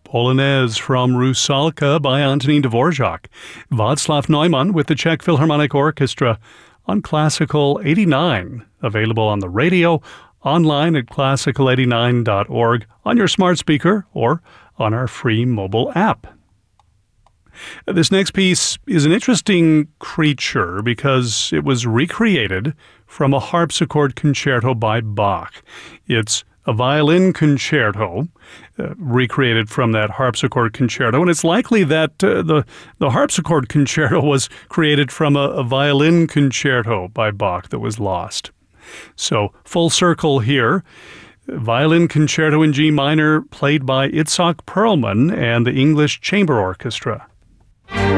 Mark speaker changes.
Speaker 1: Polonaise from Rusalka by Antonin Dvorak. Václav Neumann with the Czech Philharmonic Orchestra on Classical 89. Available on the radio, online at classical89.org, on your smart speaker, or on our free mobile app. This next piece is an interesting creature because it was recreated from a harpsichord concerto by Bach. It's a violin concerto recreated from that harpsichord concerto, and it's likely that the harpsichord concerto was created from a violin concerto by Bach that was lost. So, full circle here. Violin concerto in G minor played by Itzhak Perlman and the English Chamber Orchestra.